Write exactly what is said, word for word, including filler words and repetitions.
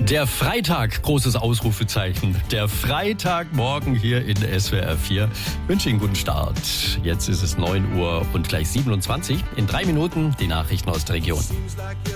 Der Freitag, großes Ausrufezeichen. Der Freitagmorgen hier in S W R vier. Ich wünsche Ihnen guten Start. Jetzt ist es neun Uhr und gleich siebenundzwanzig. In drei Minuten die Nachrichten aus der Region.